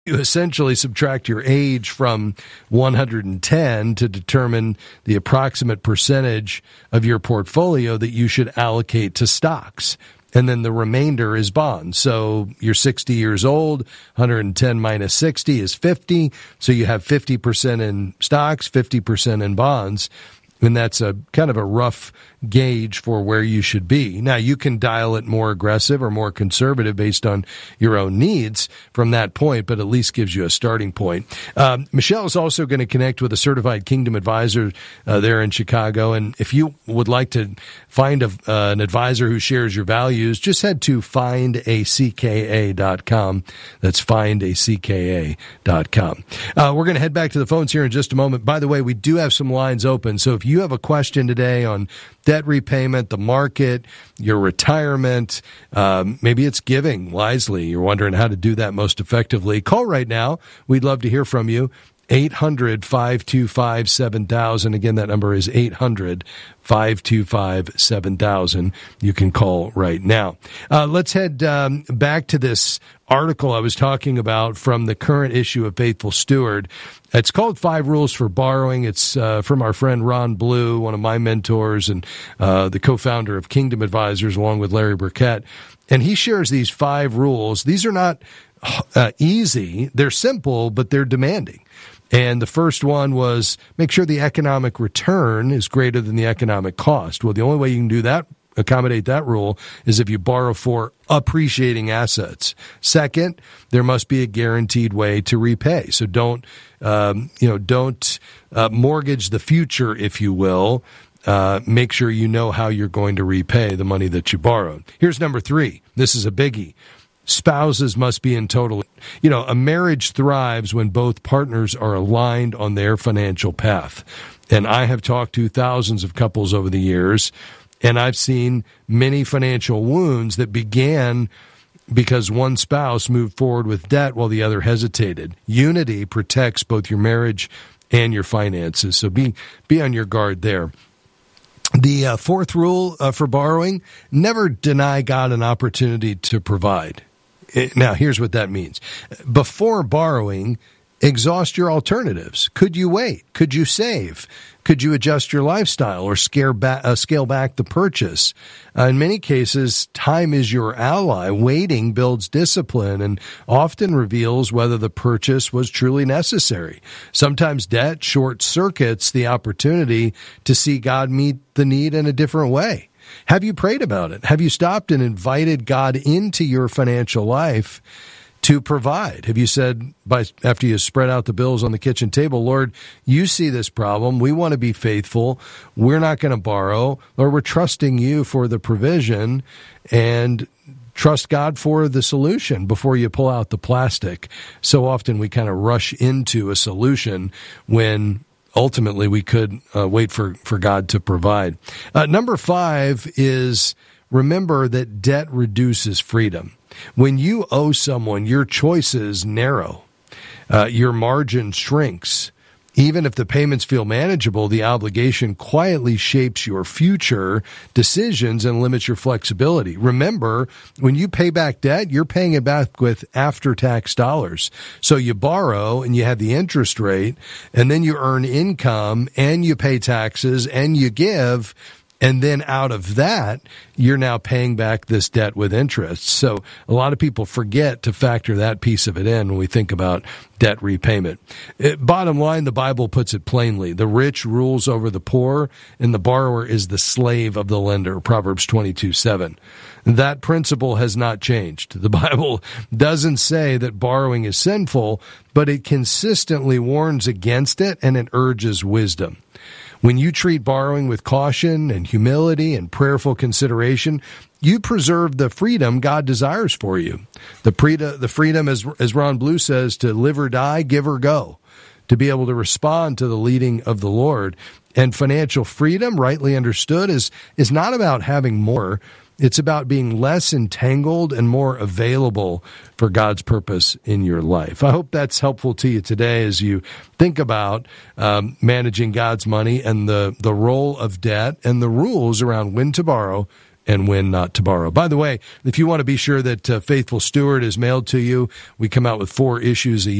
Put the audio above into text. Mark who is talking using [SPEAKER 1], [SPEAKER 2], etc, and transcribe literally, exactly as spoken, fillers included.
[SPEAKER 1] You essentially subtract your age from one hundred ten to determine the approximate percentage of your portfolio that you should allocate to stocks. And then the remainder is bonds. So you're sixty years old, one hundred ten minus sixty is fifty. So you have fifty percent in stocks, fifty percent in bonds. And that's a kind of a rough gauge for where you should be. Now, you can dial it more aggressive or more conservative based on your own needs from that point, but at least gives you a starting point. Um, Michelle is also going to connect with a certified Kingdom advisor uh, there in Chicago. And if you would like to find a, uh, an advisor who shares your values, just head to find a c k a dot com. That's find a c k a dot com. Uh, we're going to head back to the phones here in just a moment. By the way, we do have some lines open, so if you have a question today on debt repayment, the market, your retirement, um, maybe it's giving wisely. You're wondering how to do that most effectively. Call right now. We'd love to hear from you. eight hundred, five two five, seven thousand. Again, that number is eight hundred, five two five, seven thousand. You can call right now. Uh, let's head um, back to this article I was talking about from the current issue of Faithful Steward. It's called Five Rules for Borrowing. It's uh, from our friend Ron Blue, one of my mentors and uh, the co-founder of Kingdom Advisors, along with Larry Burkett. And he shares these five rules. These are not uh, easy. They're simple, but they're demanding. And the first one was make sure the economic return is greater than the economic cost. Well, the only way you can do that, accommodate that rule, is if you borrow for appreciating assets. Second, there must be a guaranteed way to repay. So don't, um, you know, don't uh, mortgage the future, if you will. Uh, make sure you know how you're going to repay the money that you borrowed. Here's number three. This is a biggie. Spouses must be in total. You know, a marriage thrives when both partners are aligned on their financial path. And I have talked to thousands of couples over the years, and I've seen many financial wounds that began because one spouse moved forward with debt while the other hesitated. Unity protects both your marriage and your finances. So be be on your guard there. The uh, fourth rule uh, for borrowing, never deny God an opportunity to provide. Now, here's what that means. Before borrowing, exhaust your alternatives. Could you wait? Could you save? Could you adjust your lifestyle or scale back, uh, scale back the purchase? Uh, in many cases, time is your ally. Waiting builds discipline and often reveals whether the purchase was truly necessary. Sometimes debt short circuits the opportunity to see God meet the need in a different way. Have you prayed about it? Have you stopped and invited God into your financial life to provide? Have you said, by after you spread out the bills on the kitchen table, Lord, you see this problem. We want to be faithful. We're not going to borrow. Lord, we're trusting you for the provision, and trust God for the solution before you pull out the plastic. So often we kind of rush into a solution when ultimately we could uh, wait for, for God to provide. Uh, number five is remember that debt reduces freedom. When you owe someone, your choices narrow. Uh, your margin shrinks. Even if the payments feel manageable, the obligation quietly shapes your future decisions and limits your flexibility. Remember, when you pay back debt, you're paying it back with after-tax dollars. So you borrow and you have the interest rate, and then you earn income and you pay taxes and you give. And then out of that, you're now paying back this debt with interest. So a lot of people forget to factor that piece of it in when we think about debt repayment. It, bottom line, the Bible puts it plainly. The rich rules over the poor, and the borrower is the slave of the lender, Proverbs twenty-two seven. That principle has not changed. The Bible doesn't say that borrowing is sinful, but it consistently warns against it, and it urges wisdom. When you treat borrowing with caution and humility and prayerful consideration, you preserve the freedom God desires for you. The, pre- the freedom, as, as Ron Blue says, to live or die, give or go, to be able to respond to the leading of the Lord. And financial freedom, rightly understood, is, is not about having more. It's about being less entangled and more available for God's purpose in your life. I hope that's helpful to you today as you think about um, managing God's money and the, the role of debt and the rules around when to borrow and When Not to Borrow. By the way, if you want to be sure that uh, Faithful Steward is mailed to you, we come out with four issues a